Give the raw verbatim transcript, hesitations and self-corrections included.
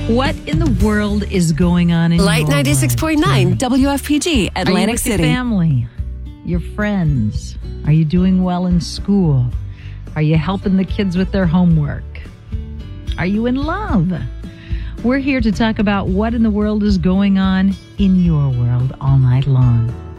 What in the world is going on in Light your ninety-six point nine life? W F P G, Are you Atlantic with City. your family, your friends? Are you doing well in school? Are you helping the kids with their homework? Are you in love? We're here to talk about what in the world is going on in your world all night long.